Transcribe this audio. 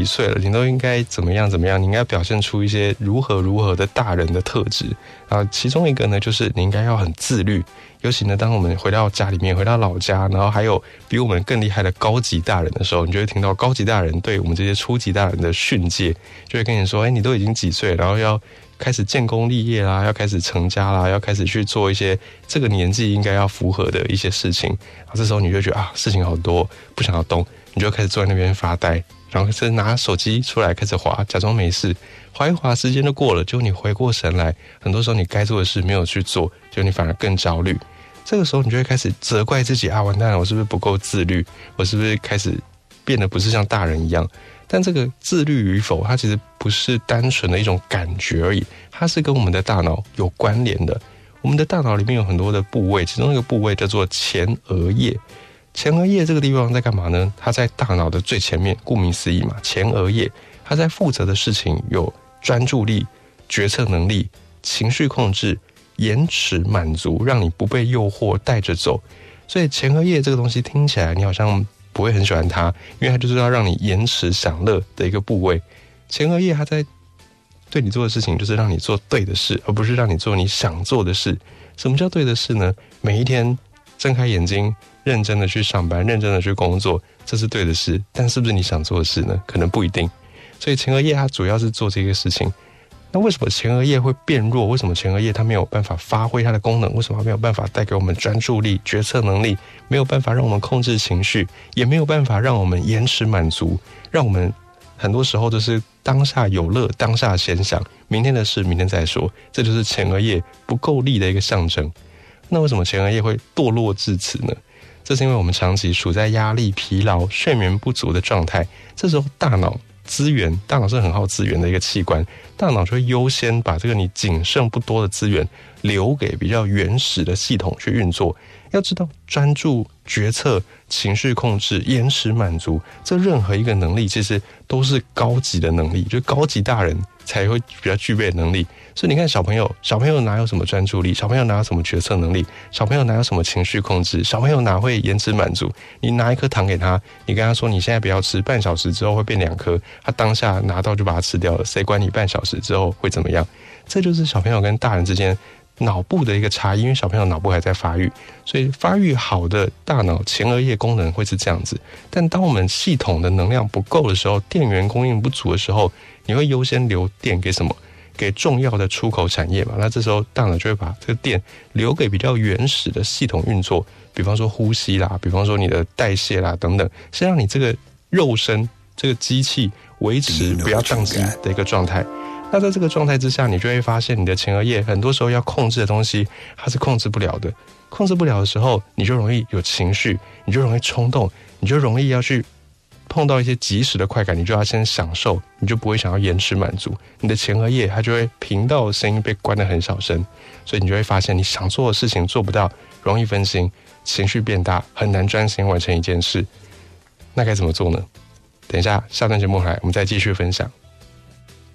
几岁了，你都应该怎么样怎么样，你应该表现出一些如何的大人的特质。然后其中一个呢，就是你应该要很自律。尤其呢，当我们回到家里面，回到老家，然后还有比我们更厉害的高级大人的时候，你就会听到高级大人对我们这些初级大人的训诫，就会跟你说：“你都已经几岁，然后要开始建功立业啦，要开始成家啦，要开始去做一些这个年纪应该要符合的一些事情。”然后这时候你就觉得事情好多，不想要动，你就开始坐在那边发呆，然后是拿手机出来开始滑，假装没事，滑一滑，时间就过了。结果你回过神来，很多时候你该做的事没有去做，结果你反而更焦虑。这个时候你就会开始责怪自己完蛋了，我是不是不够自律？我是不是开始变得不是像大人一样？但这个自律与否，它其实不是单纯的一种感觉而已，它是跟我们的大脑有关联的。我们的大脑里面有很多的部位，其中一个部位叫做前额叶。前额叶这个地方在干嘛呢？它在大脑的最前面，顾名思义嘛，前额叶，它在负责的事情有专注力、决策能力、情绪控制、延迟满足，让你不被诱惑带着走。所以前额叶这个东西听起来你好像不会很喜欢它，因为它就是要让你延迟享乐的一个部位。前额叶它在对你做的事情就是让你做对的事，而不是让你做你想做的事。什么叫对的事呢？每一天睁开眼睛，认真的去上班，认真的去工作，这是对的事。但是不是你想做的事呢？可能不一定。所以前额叶它主要是做这个事情。那为什么前额叶会变弱？为什么前额叶它没有办法发挥它的功能？为什么它没有办法带给我们专注力、决策能力？没有办法让我们控制情绪，也没有办法让我们延迟满足，让我们很多时候都是当下有乐，当下先想，明天的事明天再说。这就是前额叶不够力的一个象征。那为什么前额叶会堕落至此呢？这是因为我们长期处在压力、疲劳、睡眠不足的状态，这时候大脑是很耗资源的一个器官，大脑就会优先把这个你仅剩不多的资源留给比较原始的系统去运作。要知道，专注、决策、情绪控制、延迟满足，这任何一个能力其实都是高级的能力，就是高级大人才会比较具备的能力。所以你看小朋友哪有什么专注力？小朋友哪有什么决策能力？小朋友哪有什么情绪控制？小朋友哪会延迟满足？你拿一颗糖给他，你跟他说你现在不要吃，半小时之后会变2颗，他当下拿到就把它吃掉了，谁管你半小时之后会怎么样？这就是小朋友跟大人之间脑部的一个差异，因为小朋友脑部还在发育，所以发育好的大脑前额叶功能会是这样子。但当我们系统的能量不够的时候，电源供应不足的时候，你会优先留电给什么？给重要的出口产业嘛。那这时候大脑就会把这个电留给比较原始的系统运作，比方说呼吸啦，比方说你的代谢啦等等，是让你这个肉身这个机器维持不要宕机的一个状态。那在这个状态之下，你就会发现你的前额叶很多时候要控制的东西它是控制不了的。控制不了的时候，你就容易有情绪，你就容易冲动，你就容易要去碰到一些即时的快感，你就要先享受，你就不会想要延迟满足。你的前额叶它就会频道的声音被关得很小声，所以你就会发现你想做的事情做不到，容易分心，情绪变大，很难专心完成一件事。那该怎么做呢？等一下下段节目来我们再继续分享。